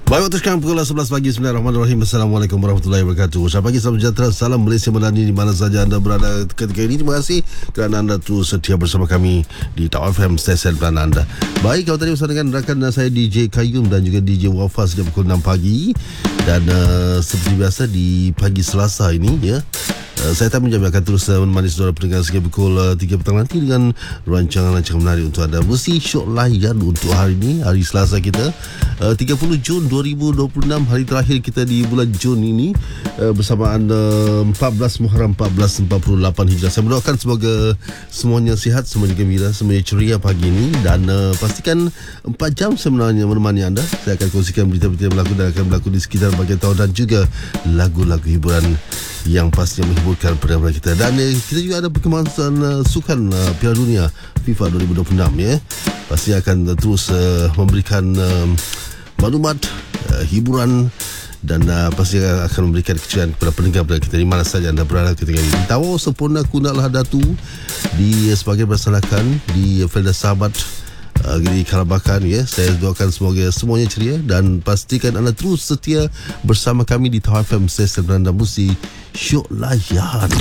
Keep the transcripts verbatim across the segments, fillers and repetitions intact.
Baik, waktu sekarang pukul sebelas pagi. Bismillahirrahmanirrahim. Assalamualaikum warahmatullahi wabarakatuh. Selamat pagi, salam sejahtera. Salam Malaysia Madani di mana saja anda berada ketika ini. Terima kasih kerana anda terus setia bersama kami di Tau F M, stesen pilihan anda. Baik, kalau tadi bersama dengan rakan saya D J Qayyum dan juga D J Wafa sejak pukul enam pagi. Dan uh, seperti biasa di pagi Selasa ini ya, Uh, saya tak menjamin akan terus uh, menemani saudara pendengar sehingga pukul uh, tiga petang nanti dengan rancangan-rancangan menarik untuk anda. Mesti syok layan untuk hari ini, hari Selasa kita, uh, tiga puluh Jun dua ribu dua puluh enam, hari terakhir kita di bulan Jun ini, uh, bersamaan uh, empat belas Muharram empat belas empat puluh lapan Hijrah. Saya mendoakan semoga semuanya sihat, semuanya gembira, semuanya ceria pagi ini. Dan uh, pastikan empat jam sebenarnya menemani anda. Saya akan kongsikan berita-berita yang berlaku dan akan berlaku di sekitar bahagian tahun, dan juga lagu-lagu hiburan yang pastinya menghiburkan pendengar kita. Dan eh, kita juga ada perkembangan uh, sukan uh, Piala Dunia FIFA dua ribu dua puluh enam ya. Pasti akan uh, terus uh, memberikan uh, maklumat, uh, hiburan, dan uh, pasti akan memberikan keceriaan kepada pendengar kita di mana saja anda berada ketika ini. Di Tawau sempurna Kunal Hadatu di sebagai bersanakan di Felda Sahabat Uh, di Kalabakan ya. Saya doakan semoga semuanya ceria dan pastikan anda terus setia bersama kami di Tau F M, stesen anda mesti syok layan.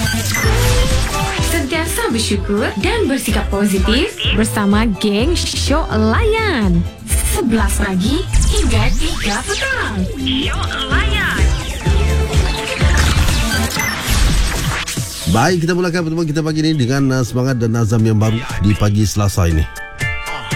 Sentiasa bersyukur dan bersikap positif bersama geng Syok Layan. sebelas pagi hingga tiga petang. Syok Layan. Baik, kita mulakan pertemuan kita pagi ini dengan uh, semangat dan azam yang baru di pagi Selasa ini.